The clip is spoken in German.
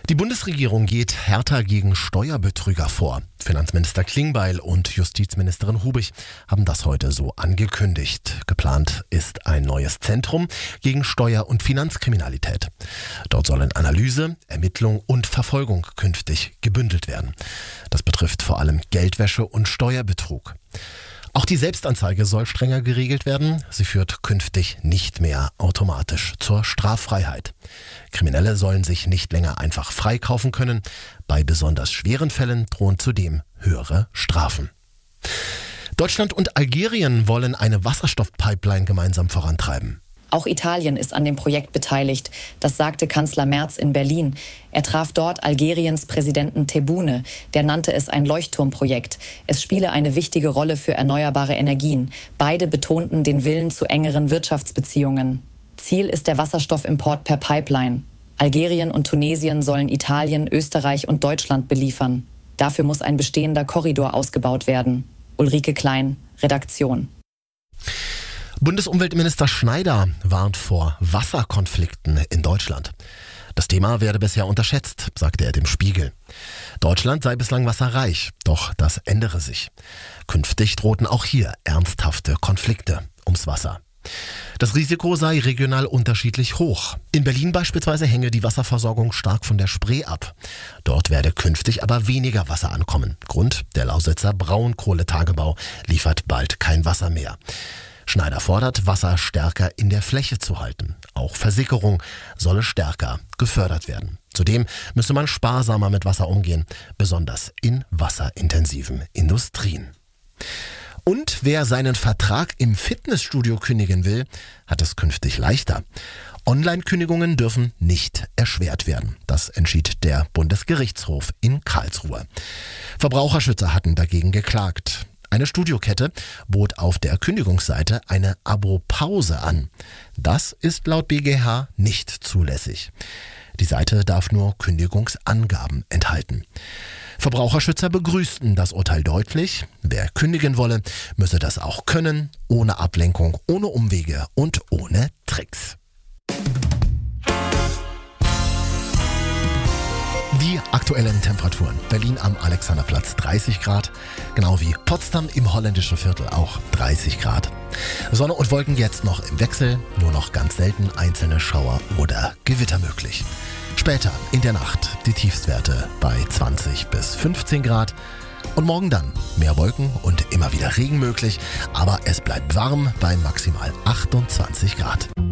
Die Bundesregierung geht härter gegen Steuerbetrüger vor. Finanzminister Klingbeil und Justizministerin Hubig haben das heute so angekündigt. Geplant ist ein neues Zentrum gegen Steuer- und Finanzkriminalität. Dort sollen Analyse, Ermittlung und Verfolgung künftig gebündelt werden. Das betrifft vor allem Geldwäsche und Steuerbetrug. Auch die Selbstanzeige soll strenger geregelt werden. Sie führt künftig nicht mehr automatisch zur Straffreiheit. Kriminelle sollen sich nicht länger einfach freikaufen können. Bei besonders schweren Fällen drohen zudem höhere Strafen. Deutschland und Algerien wollen eine Wasserstoffpipeline gemeinsam vorantreiben. Auch Italien ist an dem Projekt beteiligt. Das sagte Kanzler Merz in Berlin. Er traf dort Algeriens Präsidenten Tebboune. Der nannte es ein Leuchtturmprojekt. Es spiele eine wichtige Rolle für erneuerbare Energien. Beide betonten den Willen zu engeren Wirtschaftsbeziehungen. Ziel ist der Wasserstoffimport per Pipeline. Algerien und Tunesien sollen Italien, Österreich und Deutschland beliefern. Dafür muss ein bestehender Korridor ausgebaut werden. Ulrike Klein, Redaktion. Bundesumweltminister Schneider warnt vor Wasserkonflikten in Deutschland. Das Thema werde bisher unterschätzt, sagte er dem Spiegel. Deutschland sei bislang wasserreich, doch das ändere sich. Künftig drohten auch hier ernsthafte Konflikte ums Wasser. Das Risiko sei regional unterschiedlich hoch. In Berlin beispielsweise hänge die Wasserversorgung stark von der Spree ab. Dort werde künftig aber weniger Wasser ankommen. Grund: der Lausitzer Braunkohletagebau liefert bald kein Wasser mehr. Schneider fordert, Wasser stärker in der Fläche zu halten. Auch Versickerung solle stärker gefördert werden. Zudem müsse man sparsamer mit Wasser umgehen, besonders in wasserintensiven Industrien. Und wer seinen Vertrag im Fitnessstudio kündigen will, hat es künftig leichter. Online-Kündigungen dürfen nicht erschwert werden. Das entschied der Bundesgerichtshof in Karlsruhe. Verbraucherschützer hatten dagegen geklagt. Eine Studiokette bot auf der Kündigungsseite eine Abo-Pause an. Das ist laut BGH nicht zulässig. Die Seite darf nur Kündigungsangaben enthalten. Verbraucherschützer begrüßten das Urteil deutlich. Wer kündigen wolle, müsse das auch können, ohne Ablenkung, ohne Umwege und ohne Tricks. Die aktuellen Temperaturen. Berlin am Alexanderplatz 30 Grad, genau wie Potsdam im holländischen Viertel auch 30 Grad. Sonne und Wolken jetzt noch im Wechsel, nur noch ganz selten einzelne Schauer oder Gewitter möglich. Später in der Nacht die Tiefstwerte bei 20 bis 15 Grad und morgen dann mehr Wolken und immer wieder Regen möglich, aber es bleibt warm bei maximal 28 Grad.